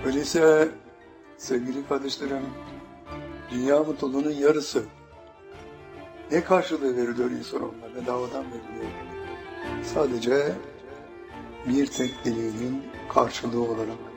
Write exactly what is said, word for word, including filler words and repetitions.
Öyleyse sevgili kardeşlerim, dünya mutluluğunun yarısı. Ne karşılığı veriliyor insanoğluna? Bedavadan veriliyor. Sadece bir tek dileğinin karşılığı olarak.